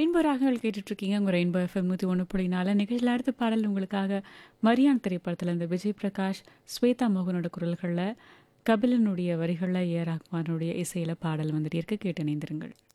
Rainbow ராகங்கள் கேட்டுட்ருக்கீங்க. உங்கள் ரெயின்போ எஃப்எம் 101.4 நிகழ்ச்சியில் அடுத்த பாடல் உங்களுக்காக மரியான் திரைப்படத்தில் இந்த விஜய் பிரகாஷ், ஸ்வேதா மோகனோட குரல்களில், கபிலனுடைய வரிகளில், ஏ ஆர் ரஹ்மானுடைய இசையில் பாடல் வந்துட்டு இருக்கு. கேட்டு இணைந்திருங்கள்.